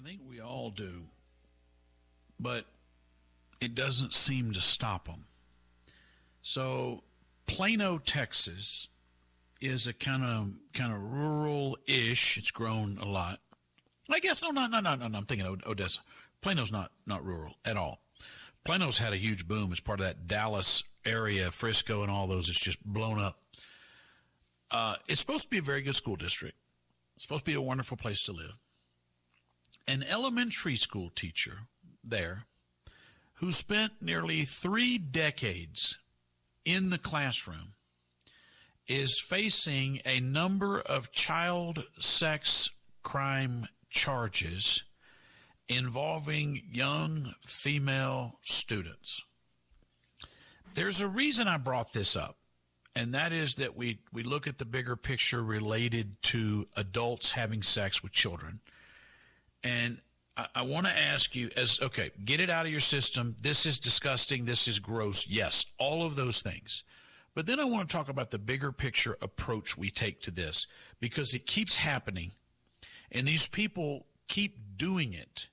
think we all do, but it doesn't seem to stop them. So Plano, Texas is a kind of rural-ish. It's grown a lot. I guess no. I'm thinking Odessa. Plano's not rural at all. Plano's had a huge boom as part of that Dallas area, Frisco, and all those. It's just blown up. It's supposed to be a very good school district. It's supposed to be a wonderful place to live. An elementary school teacher there who spent nearly 3 decades in the classroom is facing a number of child sex crime charges involving young female students. There's a reason I brought this up, and that is that we look at the bigger picture related to adults having sex with children. And I want to ask you, get it out of your system. This is disgusting. This is gross. Yes, all of those things. But then I want to talk about the bigger picture approach we take to this, because it keeps happening and these people keep doing it.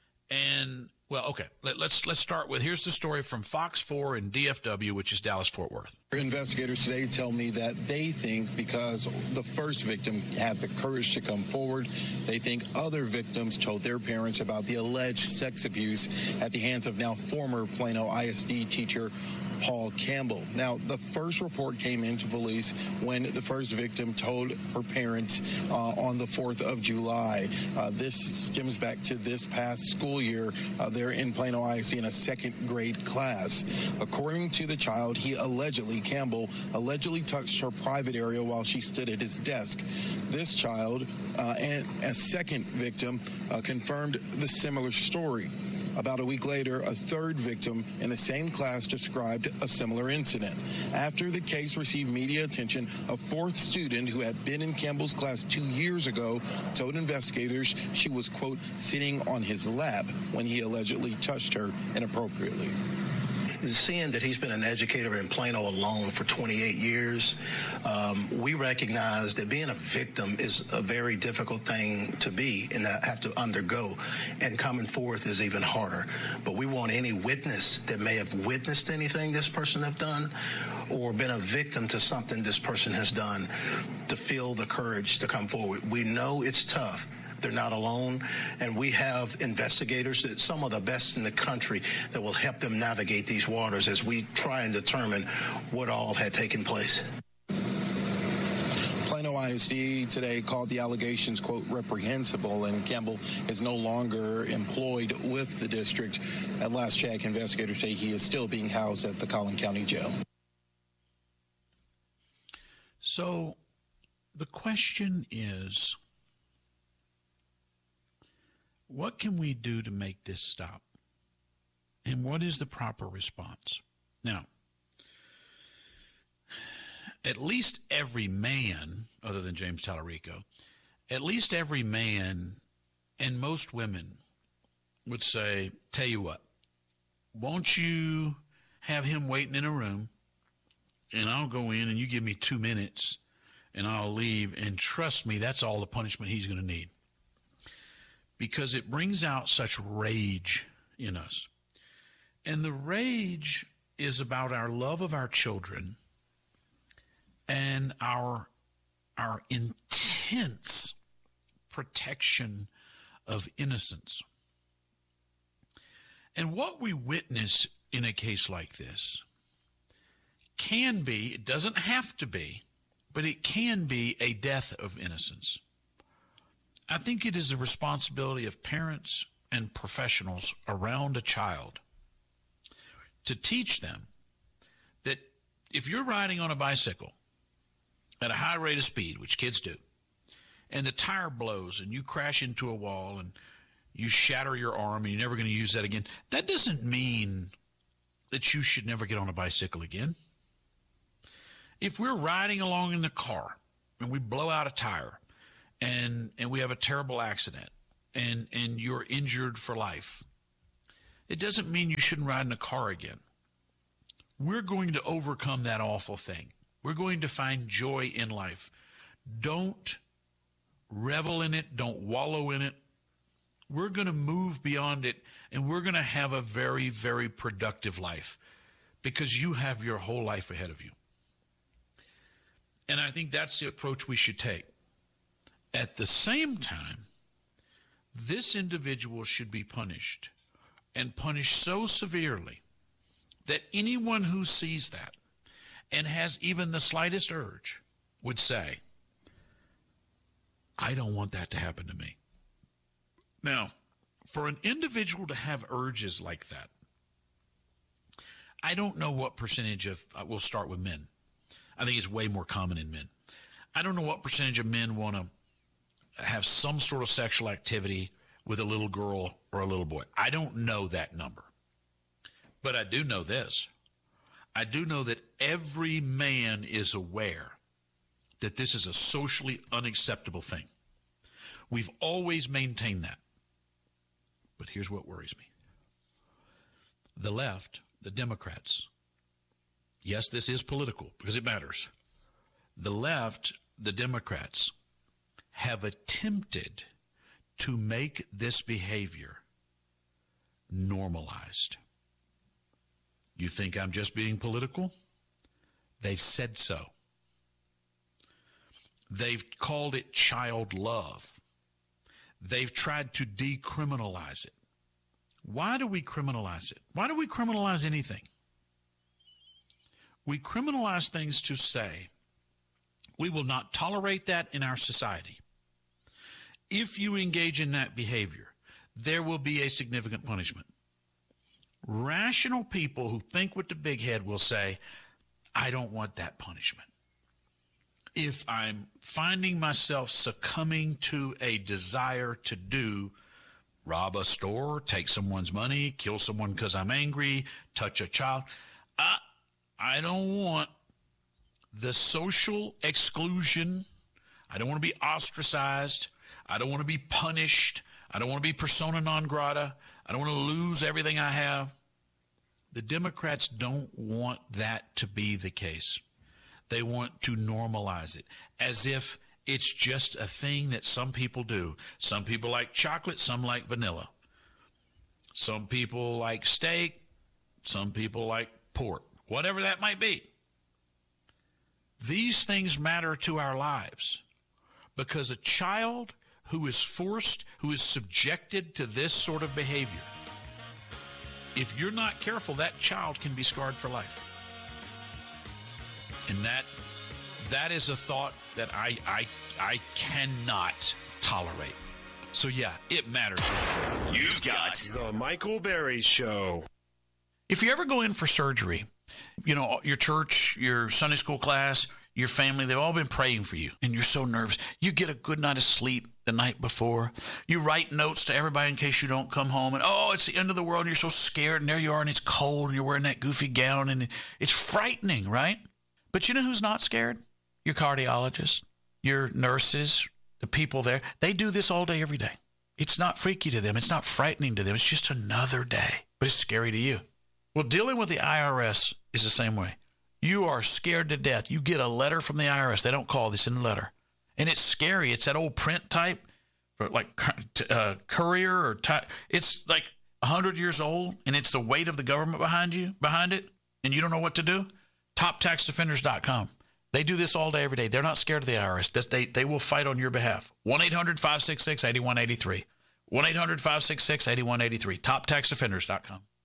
And let's start with, here's the story from Fox 4 in DFW, which is Dallas-Fort Worth. Investigators today tell me that they think because the first victim had the courage to come forward, they think other victims told their parents about the alleged sex abuse at the hands of now former Plano ISD teacher Paul Campbell. Now, the first report came into police when the first victim told her parents on the 4th of July. This stems back to this past school year. They're in Plano ISD in a second grade class. According to the child, Campbell allegedly touched her private area while she stood at his desk. This child and a second victim confirmed the similar story. About a week later, a third victim in the same class described a similar incident. After the case received media attention, a fourth student who had been in Campbell's class 2 years ago told investigators she was, quote, sitting on his lap when he allegedly touched her inappropriately. Seeing that he's been an educator in Plano alone for 28 years, we recognize that being a victim is a very difficult thing to be and have to undergo, and coming forth is even harder. But we want any witness that may have witnessed anything this person have done or been a victim to something this person has done to feel the courage to come forward. We know it's tough. They're not alone, and we have investigators, that some of the best in the country, that will help them navigate these waters as we try and determine what all had taken place. Plano ISD today called the allegations, quote, reprehensible, and Campbell is no longer employed with the district. At last check, investigators say he is still being housed at the Collin County Jail. So the question is, what can we do to make this stop? And what is the proper response? Now, at least every man, other than James Tallarico, at least every man and most women would say, tell you what, won't you have him waiting in a room, and I'll go in and you give me 2 minutes and I'll leave, and trust me, that's all the punishment he's going to need. Because it brings out such rage in us. And the rage is about our love of our children and our intense protection of innocence. And what we witness in a case like this can be, it doesn't have to be, but it can be a death of innocence. I think it is the responsibility of parents and professionals around a child to teach them that if you're riding on a bicycle at a high rate of speed, which kids do, and the tire blows and you crash into a wall and you shatter your arm and you're never going to use that again, that doesn't mean that you should never get on a bicycle again. If we're riding along in the car and we blow out a tire, and we have a terrible accident, and you're injured for life, it doesn't mean you shouldn't ride in a car again. We're going to overcome that awful thing. We're going to find joy in life. Don't revel in it. Don't wallow in it. We're going to move beyond it, and we're going to have a very, very productive life because you have your whole life ahead of you. And I think that's the approach we should take. At the same time, this individual should be punished, and punished so severely that anyone who sees that and has even the slightest urge would say, I don't want that to happen to me. Now, for an individual to have urges like that, I don't know what percentage of, we'll start with men. I think it's way more common in men. I don't know what percentage of men want to have some sort of sexual activity with a little girl or a little boy. I don't know that number. But I do know this. I do know that every man is aware that this is a socially unacceptable thing. We've always maintained that. But here's what worries me. The left, the Democrats, yes, this is political because it matters. The left, the Democrats, have attempted to make this behavior normalized. You think I'm just being political? They've said so. They've called it child love. They've tried to decriminalize it. Why do we criminalize it? Why do we criminalize anything? We criminalize things to say we will not tolerate that in our society. If you engage in that behavior, there will be a significant punishment. Rational people who think with the big head will say, I don't want that punishment. If I'm finding myself succumbing to a desire to rob a store, take someone's money, kill someone because I'm angry, touch a child, I don't want the social exclusion. I don't want to be ostracized. I don't want to be punished. I don't want to be persona non grata. I don't want to lose everything I have. The Democrats don't want that to be the case. They want to normalize it as if it's just a thing that some people do. Some people like chocolate, some like vanilla. Some people like steak, some people like pork, whatever that might be. These things matter to our lives because a child who is forced, who is subjected to this sort of behavior, if you're not careful, that child can be scarred for life. And that is a thought that I cannot tolerate. So yeah, it matters. You've got the Michael Berry Show. If you ever go in for surgery, you know, your church, your Sunday school class, your family, they've all been praying for you, and you're so nervous. You get a good night of sleep the night before. You write notes to everybody in case you don't come home, and it's the end of the world, and you're so scared, and there you are, and it's cold, and you're wearing that goofy gown, and it's frightening, right? But you know who's not scared? Your cardiologist, your nurses, the people there. They do this all day, every day. It's not freaky to them. It's not frightening to them. It's just another day, but it's scary to you. Well, dealing with the IRS is the same way. You are scared to death. You get a letter from the IRS. They don't call this in the letter. And it's scary. It's that old print type, for like courier or type. It's like 100 years old, and it's the weight of the government behind it, and you don't know what to do. TopTaxDefenders.com. They do this all day, every day. They're not scared of the IRS. They will fight on your behalf. 1-800-566-8183. 1-800-566-8183. TopTaxDefenders.com.